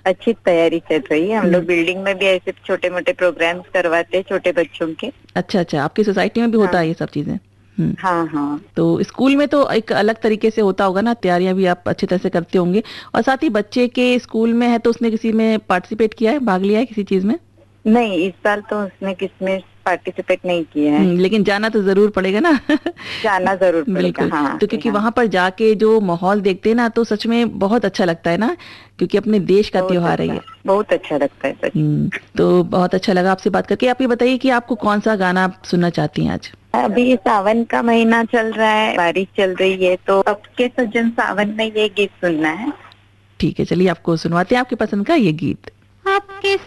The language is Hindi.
अच्छी तैयारी चल रही है। हम लोग बिल्डिंग में भी ऐसे छोटे मोटे प्रोग्राम्स करवाते हैं छोटे बच्चों के। अच्छा अच्छा, आपकी सोसाइटी में भी होता हाँ है ये सब चीजें? हाँ हाँ। तो स्कूल में तो एक अलग तरीके से होता होगा ना, तैयारियां भी आप अच्छी तरह से करते होंगे। और साथ ही बच्चे के स्कूल में है तो उसने किसी में पार्टिसिपेट किया है, भाग लिया है किसी चीज में? नहीं, इस साल तो उसने किसमें पार्टिसिपेट नहीं किया है। लेकिन जाना तो जरूर पड़ेगा ना। जाना जरूर पड़ेगा, बिल्कुल। हाँ तो जी क्योंकि हाँ। वहां पर जाके जो माहौल देखते हैं ना, तो सच में बहुत अच्छा लगता है ना, क्योंकि अपने देश का त्योहार है ये। बहुत अच्छा लगता है सच। तो बहुत अच्छा लगा आपसे बात करके। आप ये बताइए कि आपको कौन सा गाना आप सुनना चाहती हैं आज? अभी सावन का महीना चल रहा है, बारिश चल रही है, तो अब के सज्जन सावन में ये गीत सुनना है। ठीक है, चलिए आपको सुनवाते हैं आपकी पसंद का ये गीत। आपके